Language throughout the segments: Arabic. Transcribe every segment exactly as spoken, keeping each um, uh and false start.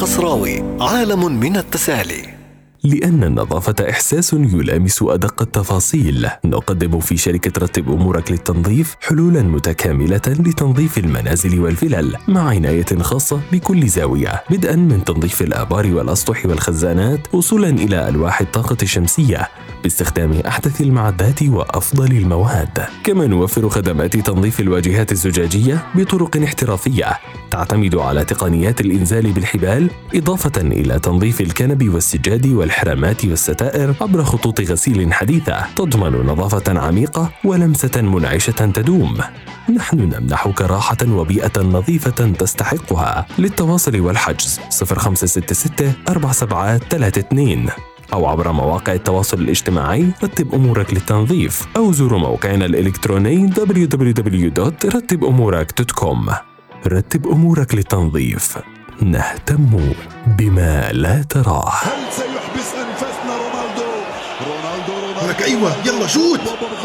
القصراوي، عالم من التسالي. لأن النظافة إحساس يلامس أدق التفاصيل، نقدم في شركة رتب أمورك للتنظيف حلولاً متكاملة لتنظيف المنازل والفلل مع عناية خاصة بكل زاوية، بدءاً من تنظيف الآبار والأسطح والخزانات وصولاً إلى ألواح الطاقة الشمسية باستخدام أحدث المعدات وأفضل المواد. كما نوفر خدمات تنظيف الواجهات الزجاجية بطرق احترافية تعتمد على تقنيات الإنزال بالحبال، إضافة إلى تنظيف الكنب والسجاد والحرامات والستائر عبر خطوط غسيل حديثة تضمن نظافة عميقة ولمسة منعشة تدوم. نحن نمنحك راحة وبيئة نظيفة تستحقها. للتواصل والحجز صفر خمسة ستة ستة أربعة سبعة ثلاثة اثنين أو عبر مواقع التواصل الاجتماعي رتب أمورك للتنظيف، أو زوروا موقعنا الإلكتروني دبليو دبليو دبليو دوت رتب أمورك دوت كوم. رتب أمورك للتنظيف، نهتم بما لا تراه. هل سيحبس أنفاسنا رونالدو؟ رونالدو رونالدو لك أيوة يلا شوت.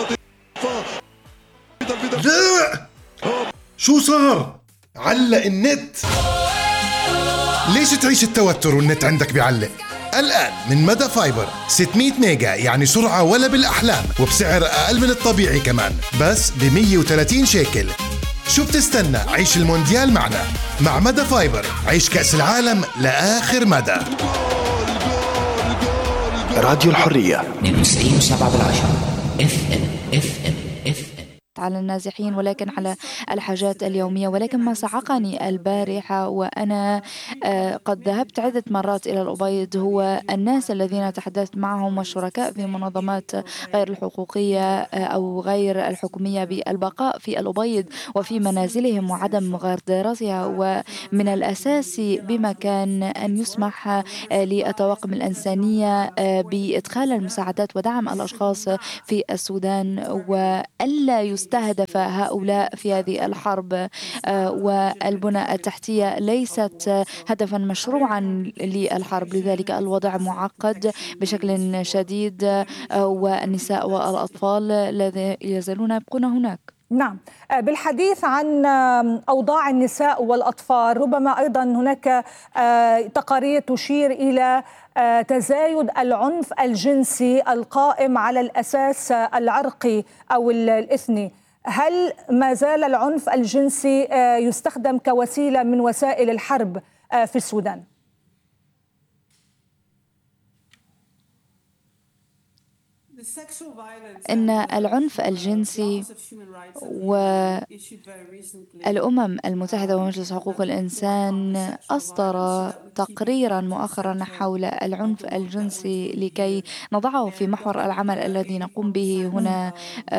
لا شو صار؟ علق النت. ليش تعيش التوتر والنت عندك بيعلق؟ الآن من مدى فايبر ستمية ميجا، يعني سرعة ولا بالأحلام، وبسعر أقل من الطبيعي كمان، بس ب مية وثلاثين شيكل. شو بتستنى؟ عيش المونديال معنا. مع مدى فايبر عيش كأس العالم لآخر مدى. راديو الحرية اثنين وتسعين وسبعة بالعشرة اف ام اف ام اف ام على النازحين ولكن على الحاجات اليومية. ولكن ما صعقني البارحة وأنا قد ذهبت عدة مرات إلى الأبيض هو الناس الذين تحدثت معهم والشركاء في منظمات غير الحقوقية أو غير الحكومية بالبقاء في الأبيض وفي منازلهم وعدم مغادرتها. ومن الأساسي بمكان أن يسمح للطواقم الإنسانية بإدخال المساعدات ودعم الأشخاص في السودان، وألا يستهدف هؤلاء في هذه الحرب. والبنى التحتية ليست هدفا مشروعا للحرب، لذلك الوضع معقد بشكل شديد، والنساء والأطفال لا يزالون يبقون هناك. نعم، بالحديث عن أوضاع النساء والأطفال، ربما أيضا هناك تقارير تشير إلى تزايد العنف الجنسي القائم على الأساس العرقي أو الإثني. هل ما زال العنف الجنسي يستخدم كوسيلة من وسائل الحرب في السودان؟ إن العنف الجنسي والأمم المتحدة ومجلس حقوق الإنسان أصدر تقريرا مؤخرا حول العنف الجنسي لكي نضعه في محور العمل الذي نقوم به هنا.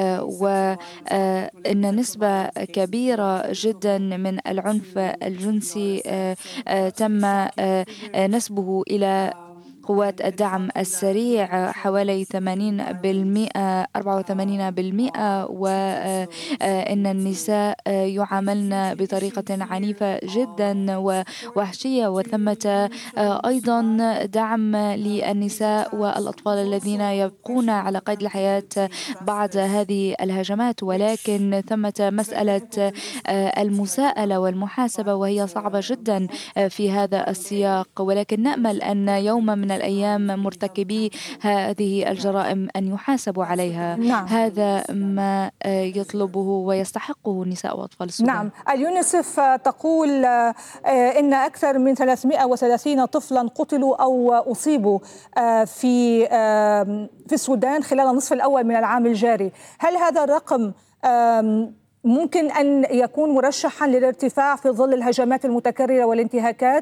وإن نسبة كبيرة جدا من العنف الجنسي تم نسبه إلى قوات الدعم السريع حوالي ثمانين بالمئة أربعة وثمانين بالمئة، وإن النساء يعاملن بطريقة عنيفة جدا ووحشية. وثمة أيضا دعم للنساء والأطفال الذين يبقون على قيد الحياة بعد هذه الهجمات. ولكن ثمة مسألة المساءلة والمحاسبة، وهي صعبة جدا في هذا السياق. ولكن نأمل أن يوم من الأيام مرتكبي هذه الجرائم أن يحاسبوا عليها. نعم. هذا ما يطلبه ويستحقه نساء وأطفال السودان. نعم، اليونيسف تقول إن أكثر من ثلاثمئة وثلاثين طفلا قتلوا أو أصيبوا في في السودان خلال النصف الأول من العام الجاري. هل هذا الرقم ممكن أن يكون مرشحا للارتفاع في ظل الهجمات المتكررة والانتهاكات؟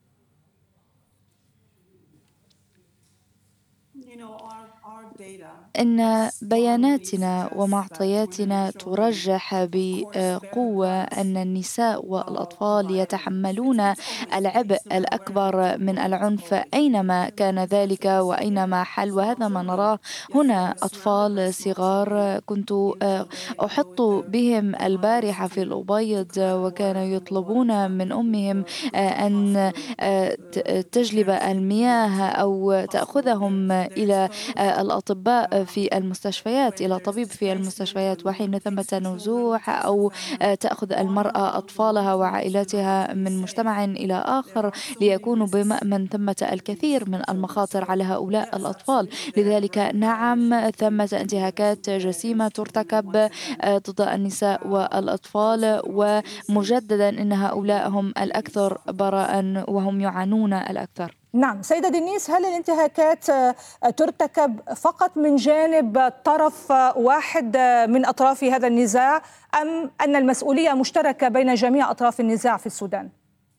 إن بياناتنا ومعطياتنا ترجح بقوة أن النساء والأطفال يتحملون العبء الأكبر من العنف أينما كان ذلك وأينما حل. وهذا ما نراه هنا. أطفال صغار كنت أحط بهم البارحة في الأبيض وكانوا يطلبون من أمهم أن تجلب المياه أو تأخذهم إلى الأطباء في المستشفيات إلى طبيب في المستشفيات، وحين ثمة نزوح أو تأخذ المرأة أطفالها وعائلاتها من مجتمع إلى آخر ليكونوا بمأمن، ثمة الكثير من المخاطر على هؤلاء الأطفال. لذلك نعم ثمة انتهاكات جسيمة ترتكب ضد النساء والأطفال، ومجددا إن هؤلاء هم الأكثر براء وهم يعانون الأكثر. نعم سيدة دينيس، هل الانتهاكات ترتكب فقط من جانب طرف واحد من أطراف هذا النزاع، أم أن المسؤولية مشتركة بين جميع أطراف النزاع في السودان؟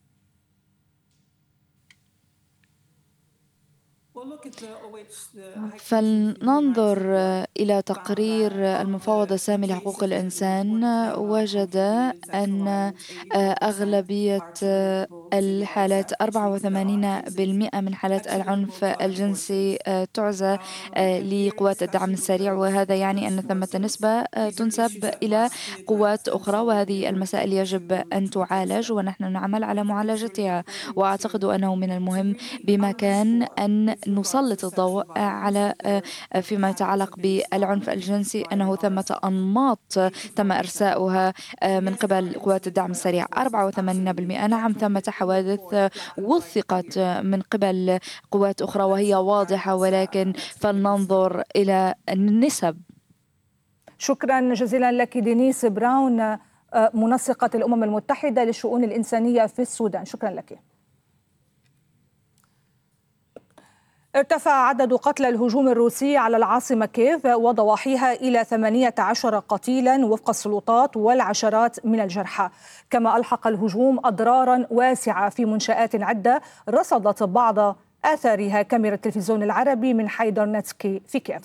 فلننظر إلى تقرير المفوض السامي لحقوق الإنسان، وجد أن أغلبية الحالات أربعة وثمانين بالمئة من حالات العنف الجنسي تعزى لقوات الدعم السريع، وهذا يعني أن ثمة نسبة تنسب إلى قوات أخرى، وهذه المسائل يجب أن تعالج ونحن نعمل على معالجتها. وأعتقد أنه من المهم بمكان أن نسلط الضوء على فيما يتعلق بالعنف الجنسي، أنه ثمة أنماط تم إرساؤها من قبل قوات الدعم السريع أربعة وثمانين بالمئة. نعم ثمة حوادث وثقت من قبل قوات أخرى وهي واضحة، ولكن فلننظر إلى النسب. شكرا جزيلا لك دينيس براون، منسقة الأمم المتحدة للشؤون الإنسانية في السودان. شكرا لك. ارتفع عدد قتلى الهجوم الروسي على العاصمة كييف وضواحيها إلى ثمانية عشر قتيلا وفق السلطات، والعشرات من الجرحى. كما ألحق الهجوم أضرارا واسعة في منشآت عدة رصدت بعض آثارها كاميرا التلفزيون العربي من حي دارنيتسكي في كييف.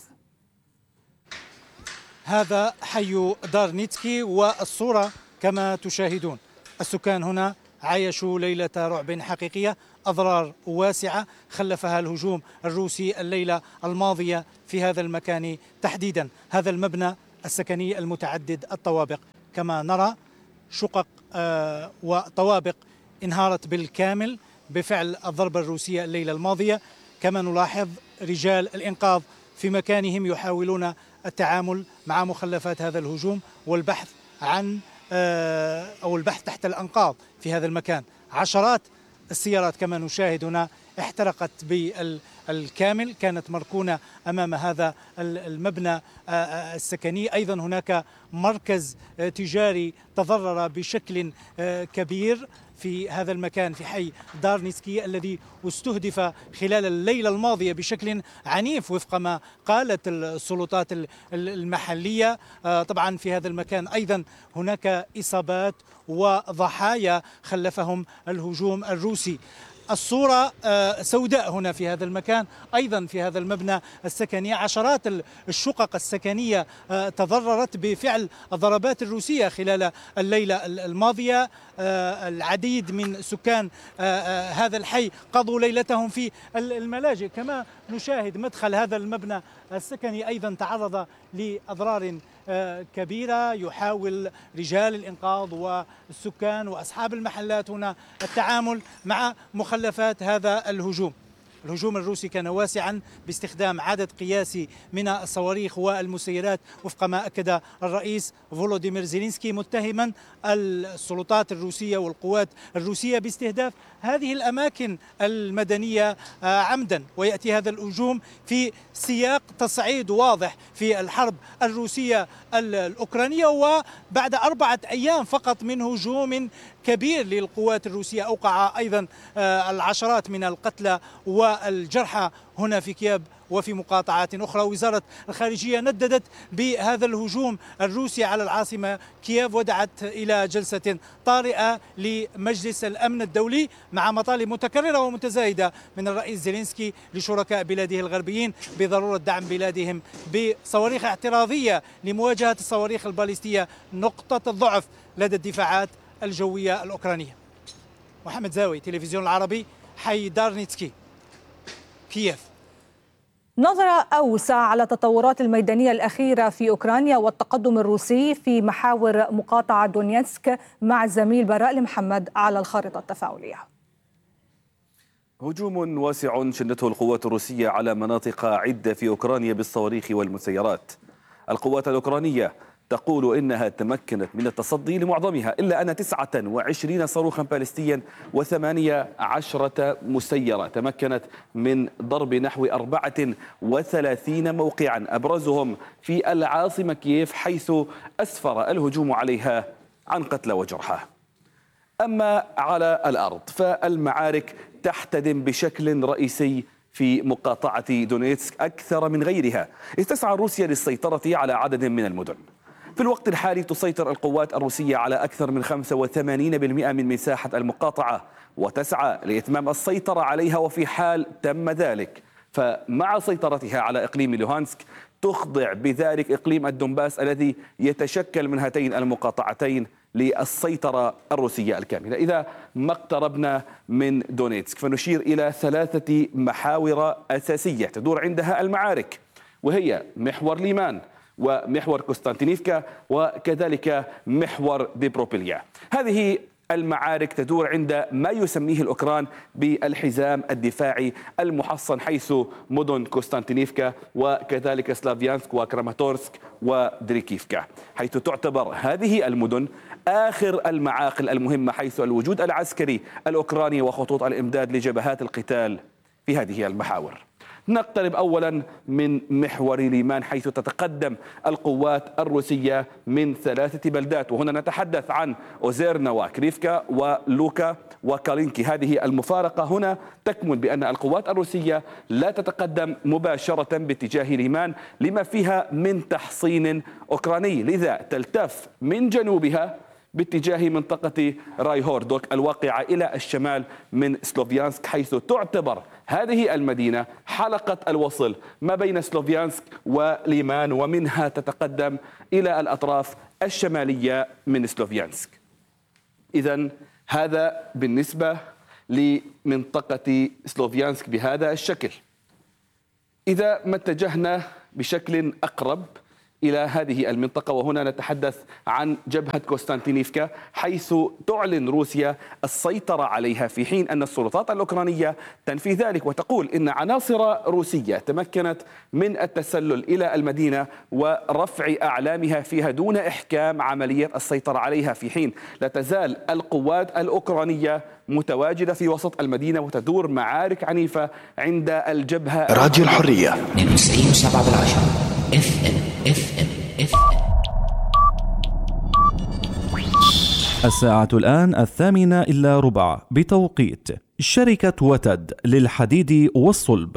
هذا حي دارنيتسكي، والصورة كما تشاهدون. السكان هنا عايشوا ليلة رعب حقيقية، أضرار واسعة خلفها الهجوم الروسي الليلة الماضية في هذا المكان تحديدا، هذا المبنى السكني المتعدد الطوابق. كما نرى شقق آه وطوابق انهارت بالكامل بفعل الضربة الروسية الليلة الماضية. كما نلاحظ رجال الإنقاذ في مكانهم يحاولون التعامل مع مخلفات هذا الهجوم والبحث عن آه أو البحث تحت الأنقاض في هذا المكان. عشرات السيارات كما نشاهد هنا احترقت بالكامل، كانت مركونة أمام هذا المبنى السكني. أيضا هناك مركز تجاري تضرر بشكل كبير في هذا المكان في حي دارنيتسكي الذي استهدف خلال الليلة الماضية بشكل عنيف وفق ما قالت السلطات المحلية. طبعا في هذا المكان أيضا هناك إصابات وضحايا خلفهم الهجوم الروسي. الصورة سوداء هنا في هذا المكان، أيضا في هذا المبنى السكني عشرات الشقق السكنية تضررت بفعل الضربات الروسية خلال الليلة الماضية. العديد من سكان هذا الحي قضوا ليلتهم في الملاجئ. كما نشاهد مدخل هذا المبنى السكني أيضا تعرض لأضرار كبيرة. يحاول رجال الإنقاذ والسكان وأصحاب المحلات هنا التعامل مع مخلفات هذا الهجوم. الهجوم الروسي كان واسعا باستخدام عدد قياسي من الصواريخ والمسيرات وفق ما أكد الرئيس فولوديمير زيلينسكي، متهما السلطات الروسية والقوات الروسية باستهداف هذه الأماكن المدنية عمدا. ويأتي هذا الهجوم في سياق تصعيد واضح في الحرب الروسية الأوكرانية، وبعد أربعة أيام فقط من هجوم كبير للقوات الروسية أوقع أيضا العشرات من القتلى والجرحى هنا في كييف وفي مقاطعات أخرى. وزارة الخارجية نددت بهذا الهجوم الروسي على العاصمة كييف ودعت إلى جلسة طارئة لمجلس الأمن الدولي مع مطالب متكررة ومتزايدة من الرئيس زيلينسكي لشركاء بلاده الغربيين بضرورة دعم بلادهم بصواريخ اعتراضية لمواجهة الصواريخ الباليستية نقطة الضعف لدى الدفاعات الجوية الأوكرانية. محمد زاوي، تلفزيون العربي، حي دارنيتسكي، كييف. نظرة أوسع على التطورات الميدانية الأخيرة في أوكرانيا والتقدم الروسي في محاور مقاطعة دونيتسك مع الزميل براء المحمد على الخارطة التفاعلية. هجوم واسع شنته القوات الروسية على مناطق عدة في أوكرانيا بالصواريخ والمسيرات. القوات الأوكرانية تقول إنها تمكنت من التصدي لمعظمها، إلا أن تسعة وعشرين صاروخا باليستيا وثمانية عشرة مسيرة تمكنت من ضرب نحو أربعة وثلاثين موقعا، أبرزهم في العاصمة كييف، حيث أسفر الهجوم عليها عن قتلى وجرحى. أما على الأرض فالمعارك تحتدم بشكل رئيسي في مقاطعة دونيتسك أكثر من غيرها، إذ تسعى روسيا للسيطرة على عدد من المدن. في الوقت الحالي تسيطر القوات الروسية على أكثر من خمسة وثمانين بالمئة من مساحة المقاطعة، وتسعى لإتمام السيطرة عليها. وفي حال تم ذلك فمع سيطرتها على إقليم لوهانسك تخضع بذلك إقليم الدنباس الذي يتشكل من هاتين المقاطعتين للسيطرة الروسية الكاملة. إذا ما اقتربنا من دونيتسك فنشير إلى ثلاثة محاور أساسية تدور عندها المعارك، وهي محور ليمان ومحور قسطنطينيفكا وكذلك محور ديبروبيليا. هذه المعارك تدور عند ما يسميه الأوكران بالحزام الدفاعي المحصن، حيث مدن قسطنطينيفكا وكذلك سلافيانسك وكراماتورسك ودريكيفكا، حيث تعتبر هذه المدن آخر المعاقل المهمة، حيث الوجود العسكري الأوكراني وخطوط الإمداد لجبهات القتال في هذه المحاور. نقترب أولا من محور ليمان، حيث تتقدم القوات الروسية من ثلاثة بلدات، وهنا نتحدث عن أوزيرنا وكريفكا ولوكا وكالينكي. هذه المفارقة هنا تكمن بأن القوات الروسية لا تتقدم مباشرة باتجاه ليمان لما فيها من تحصين أوكراني، لذا تلتف من جنوبها باتجاه منطقة رايهوردوك الواقعة إلى الشمال من سلوفيانسك، حيث تعتبر هذه المدينة حلقة الوصل ما بين سلوفيانسك وليمان، ومنها تتقدم إلى الأطراف الشمالية من سلوفيانسك. إذن هذا بالنسبة لمنطقة سلوفيانسك بهذا الشكل. إذا ما اتجهنا بشكل أقرب إلى هذه المنطقة، وهنا نتحدث عن جبهة قسطنطينيفكا، حيث تعلن روسيا السيطرة عليها، في حين أن السلطات الأوكرانية تنفي ذلك وتقول إن عناصر روسية تمكنت من التسلل إلى المدينة ورفع أعلامها فيها دون إحكام عملية السيطرة عليها، في حين لا تزال القوات الأوكرانية متواجدة في وسط المدينة وتدور معارك عنيفة عند الجبهة. راديو الحرية تسعين وسبعة بالعشرة اف ام اف ام اف ام. الساعة الآن الثامنة إلا ربع بتوقيت شركة وتد للحديد والصلب.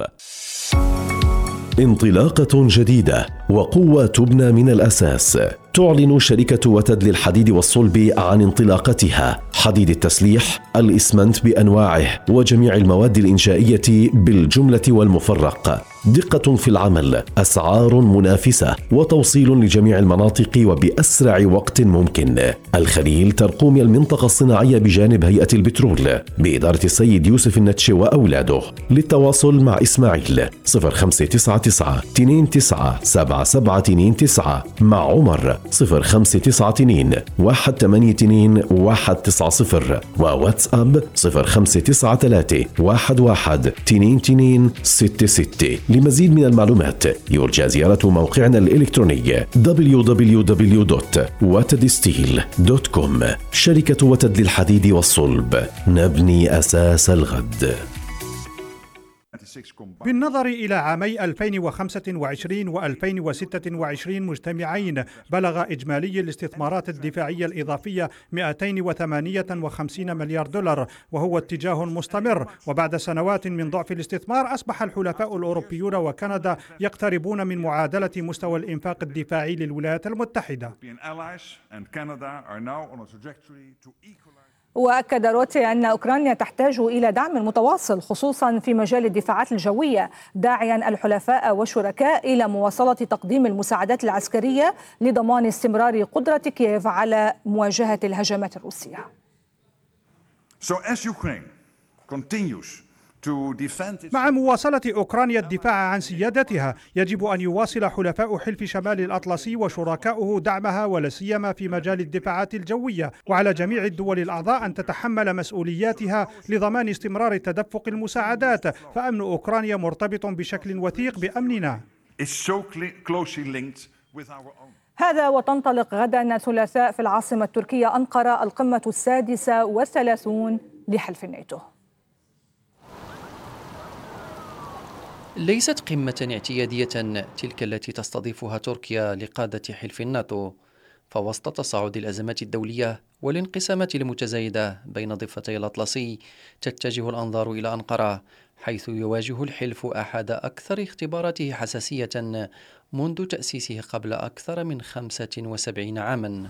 انطلاقة جديدة وقوة تبنى من الأساس. تعلن شركة وتد للحديد والصلب عن انطلاقتها حديد التسليح، الإسمنت بأنواعه وجميع المواد الإنشائية بالجملة والمفرق. دقة في العمل، أسعار منافسة، وتوصيل لجميع المناطق وبأسرع وقت ممكن. الخليل ترقوم المنطقة الصناعية بجانب هيئة البترول بإدارة السيد يوسف النتشي وأولاده. للتواصل مع إسماعيل صفر خمسة تسعة تسعة اثنين تسعة سبعة سبعة اثنين تسعة، مع عمر صفر خمسة تسعة اثنين واحد ثمانية اثنين واحد تسعة صفر، وواتساب صفر خمسة تسعة ثلاثة واحد واحد اثنين اثنين ستة ستة. لمزيد من المعلومات يرجى زيارة موقعنا الإلكتروني دبليو دبليو دبليو دوت وتد ستيل دوت كوم. شركة وتد للحديد والصلب، نبني أساس الغد. بالنظر إلى عامي ألفين وخمسة وعشرين وألفين وستة وعشرين مجتمعين، بلغ إجمالي الاستثمارات الدفاعية الإضافية مئتين وثمانية وخمسين مليار دولار، وهو اتجاه مستمر. وبعد سنوات من ضعف الاستثمار أصبح الحلفاء الأوروبيون وكندا يقتربون من معادلة مستوى الإنفاق الدفاعي للولايات المتحدة. وأكد روتي أن أوكرانيا تحتاج إلى دعم متواصل خصوصا في مجال الدفاعات الجوية، داعيا الحلفاء والشركاء إلى مواصلة تقديم المساعدات العسكرية لضمان استمرار قدرة كييف على مواجهة الهجمات الروسية. So as Ukraine continues مع مواصلة أوكرانيا الدفاع عن سيادتها، يجب أن يواصل حلفاء حلف شمال الأطلسي وشركاؤه دعمها ولا سيما في مجال الدفاعات الجوية، وعلى جميع الدول الأعضاء أن تتحمل مسؤولياتها لضمان استمرار تدفق المساعدات، فأمن أوكرانيا مرتبط بشكل وثيق بأمننا. هذا وتنطلق غدا الثلاثاء في العاصمة التركية أنقرة القمة السادسة والثلاثون لحلف الناتو. ليست قمة اعتيادية تلك التي تستضيفها تركيا لقادة حلف الناتو، فوسط تصاعد الأزمات الدولية والانقسامات المتزايدة بين ضفتي الأطلسي تتجه الأنظار إلى أنقرة، حيث يواجه الحلف أحد أكثر اختباراته حساسية منذ تأسيسه قبل أكثر من خمسة وسبعين عاما.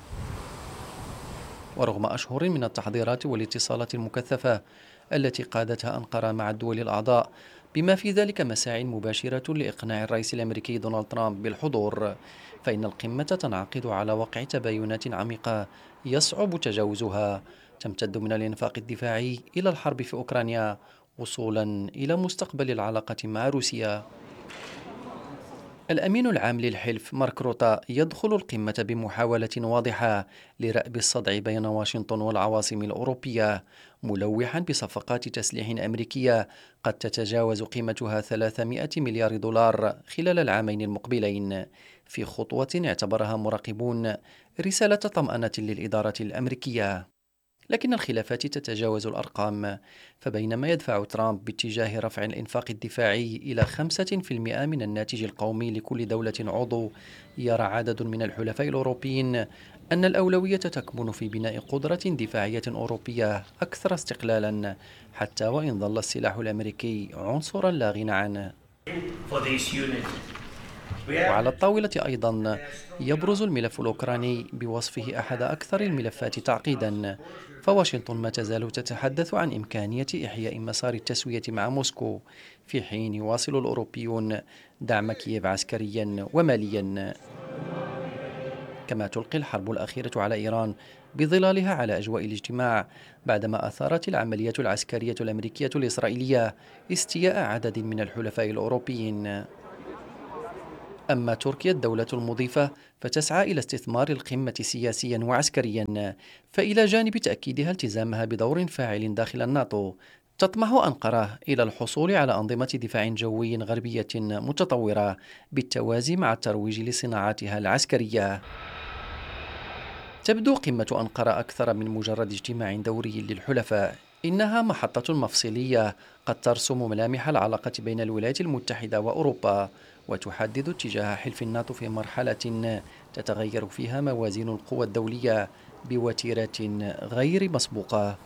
ورغم أشهر من التحضيرات والاتصالات المكثفة التي قادتها أنقرة مع الدول الأعضاء، بما في ذلك مساعي مباشرة لإقناع الرئيس الأمريكي دونالد ترامب بالحضور، فإن القمة تنعقد على وقع تباينات عميقة يصعب تجاوزها، تمتد من الإنفاق الدفاعي إلى الحرب في أوكرانيا وصولا إلى مستقبل العلاقة مع روسيا. الأمين العام للحلف مارك روتا يدخل القمة بمحاولة واضحة لرأب الصدع بين واشنطن والعواصم الأوروبية، ملوحا بصفقات تسليح أمريكية قد تتجاوز قيمتها ثلاثمائة مليار دولار خلال العامين المقبلين، في خطوة اعتبرها مراقبون رسالة طمأنة للإدارة الأمريكية. لكن الخلافات تتجاوز الأرقام، فبينما يدفع ترامب باتجاه رفع الإنفاق الدفاعي إلى خمسة في المئة من الناتج القومي لكل دولة عضو، يرى عدد من الحلفاء الأوروبيين أن الأولوية تكمن في بناء قدرة دفاعية أوروبية أكثر استقلالا، حتى وإن ظل السلاح الأمريكي عنصرا لا غنى عنه. وعلى الطاولة أيضا يبرز الملف الأوكراني بوصفه أحد أكثر الملفات تعقيدا، فواشنطن ما تزال تتحدث عن إمكانية إحياء مسار التسوية مع موسكو، في حين يواصل الأوروبيون دعم كييف عسكريا وماليا. كما تلقي الحرب الأخيرة على إيران بظلالها على أجواء الاجتماع، بعدما أثارت العملية العسكرية الأمريكية الإسرائيلية استياء عدد من الحلفاء الأوروبيين. أما تركيا الدولة المضيفة فتسعى إلى استثمار القمة سياسيا وعسكريا، فإلى جانب تأكيدها التزامها بدور فاعل داخل الناتو، تطمح أنقرة إلى الحصول على أنظمة دفاع جوي غربية متطورة بالتوازي مع الترويج لصناعاتها العسكرية. تبدو قمة أنقرة أكثر من مجرد اجتماع دوري للحلفاء، إنها محطة مفصلية قد ترسم ملامح العلاقة بين الولايات المتحدة وأوروبا، وتحدد اتجاه حلف الناتو في مرحلة تتغير فيها موازين القوى الدولية بوتيرة غير مسبوقة.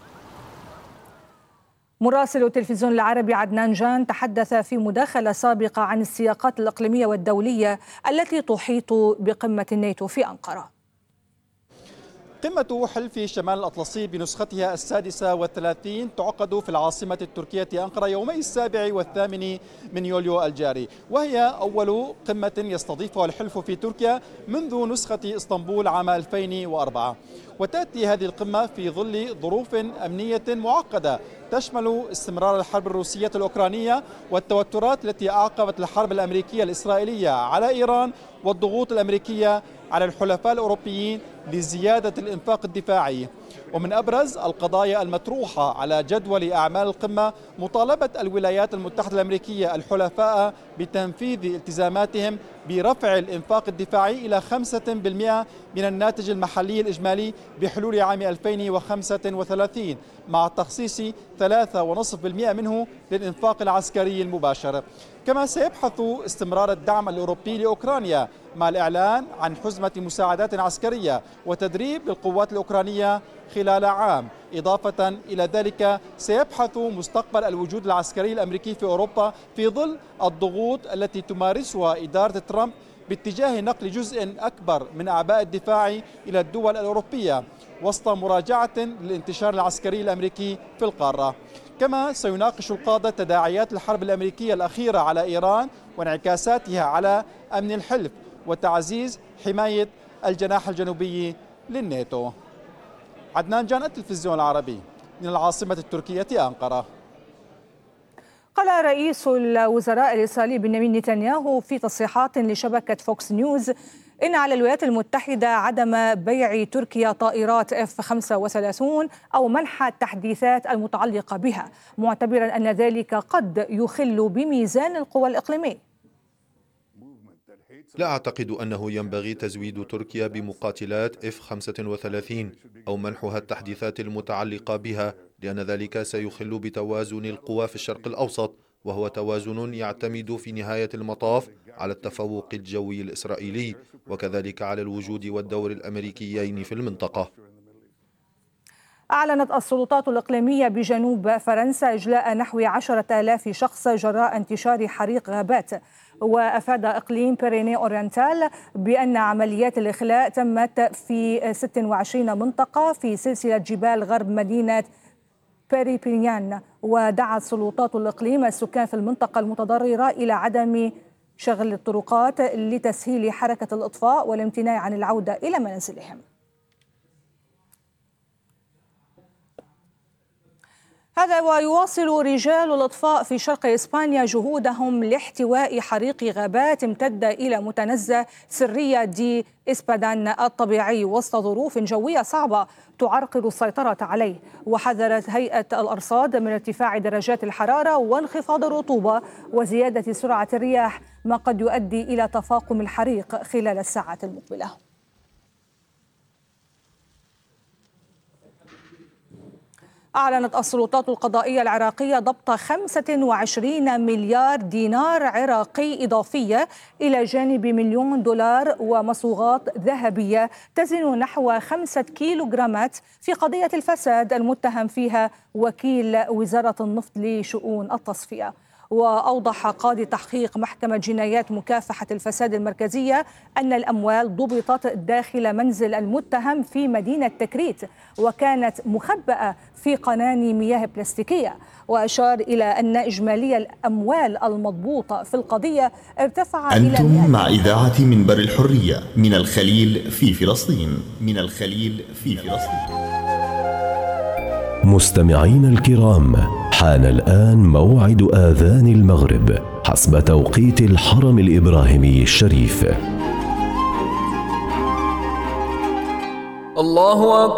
مراسل التلفزيون العربي عدنان جان تحدث في مداخلة سابقة عن السياقات الإقليمية والدولية التي تحيط بقمة الناتو في أنقرة. قمة حلف شمال الأطلسي بنسختها السادسة والثلاثين تعقد في العاصمة التركية أنقرة يومي السابع والثامن من يوليو الجاري، وهي أول قمة يستضيفها الحلف في تركيا منذ نسخة اسطنبول عام ألفين وأربعة. وتأتي هذه القمة في ظل ظروف أمنية معقدة تشمل استمرار الحرب الروسية الأوكرانية والتوترات التي أعقبت الحرب الأمريكية الإسرائيلية على إيران، والضغوط الأمريكية على الحلفاء الأوروبيين لزيادة الإنفاق الدفاعي. ومن أبرز القضايا المطروحة على جدول أعمال القمة مطالبة الولايات المتحدة الأمريكية الحلفاء بتنفيذ التزاماتهم برفع الإنفاق الدفاعي إلى خمسة بالمئة من الناتج المحلي الإجمالي بحلول عام ألفين وخمسة وثلاثين، مع تخصيص ثلاثة فاصلة خمسة بالمئة منه للإنفاق العسكري المباشر. كما سيبحث استمرار الدعم الأوروبي لأوكرانيا مع الإعلان عن حزمة مساعدات عسكرية وتدريب للقوات الأوكرانية خلال عام. إضافة إلى ذلك سيبحث مستقبل الوجود العسكري الأمريكي في أوروبا في ظل الضغوط التي تمارسها إدارة ترامب باتجاه نقل جزء أكبر من أعباء الدفاع إلى الدول الأوروبية، وسط مراجعة للانتشار العسكري الأمريكي في القارة. كما سيناقش القادة تداعيات الحرب الأمريكية الأخيرة على إيران وانعكاساتها على أمن الحلف وتعزيز حماية الجناح الجنوبي للناتو. عدنان جان، التلفزيون العربي، من العاصمة التركية أنقرة. قال رئيس الوزراء الإسرائيلي بنيامين نتنياهو في تصريحات لشبكة فوكس نيوز إن على الولايات المتحدة عدم بيع تركيا طائرات إف خمسة وثلاثين أو منح التحديثات المتعلقة بها، معتبرا أن ذلك قد يخل بميزان القوى الإقليمية. لا أعتقد أنه ينبغي تزويد تركيا بمقاتلات إف خمسة وثلاثين أو منحها التحديثات المتعلقة بها، لأن ذلك سيخل بتوازن القوى في الشرق الأوسط، وهو توازن يعتمد في نهاية المطاف على التفوق الجوي الإسرائيلي وكذلك على الوجود والدور الأمريكيين في المنطقة. أعلنت السلطات الإقليمية بجنوب فرنسا إجلاء نحو عشرة آلاف شخص جراء انتشار حريق غابات، وأفاد إقليم بيريني أورينتال بأن عمليات الإخلاء تمت في ستة وعشرين منطقة في سلسلة جبال غرب مدينة بيريبينيان، ودعت سلطات الإقليم السكان في المنطقة المتضررة إلى عدم شغل الطرقات لتسهيل حركة الإطفاء والامتناع عن العودة إلى منازلهم. هذا ويواصل رجال الإطفاء في شرق إسبانيا جهودهم لاحتواء حريق غابات امتد إلى متنزه سرية دي إسبادان الطبيعي وسط ظروف جوية صعبة تعرقل السيطرة عليه. وحذرت هيئة الأرصاد من ارتفاع درجات الحرارة وانخفاض الرطوبة وزيادة سرعة الرياح، ما قد يؤدي إلى تفاقم الحريق خلال الساعات المقبلة. أعلنت السلطات القضائية العراقية ضبط خمسة وعشرين مليار دينار عراقي إضافية إلى جانب مليون دولار ومصوغات ذهبية تزن نحو خمسة كيلوغرامات في قضية الفساد المتهم فيها وكيل وزارة النفط لشؤون التصفية. وأوضح قاضي تحقيق محكمة جنايات مكافحة الفساد المركزية أن الأموال ضبطت داخل منزل المتهم في مدينة تكريت وكانت مخبأة في قناني مياه بلاستيكية، وأشار إلى أن إجمالي الأموال المضبوطة في القضية ارتفع إلى أنتم مع إذاعة منبر الحرية من الخليل في فلسطين من الخليل في فلسطين. مستمعين الكرام، حان الآن موعد آذان المغرب حسب توقيت الحرم الإبراهيمي الشريف. الله أكبر.